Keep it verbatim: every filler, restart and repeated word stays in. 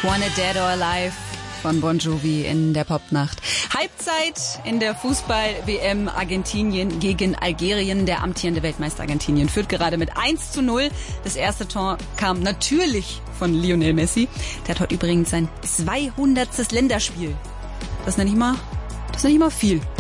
Wanted Dead or Alive von Bon Jovi in der Popnacht. Halbzeit in der Fußball-W M Argentinien gegen Algerien. Der amtierende Weltmeister Argentinien führt gerade mit eins zu null. Das erste Tor kam natürlich von Lionel Messi. Der hat heute übrigens sein zweihundertstes Länderspiel. Das nenne ich mal, das nenne ich mal viel.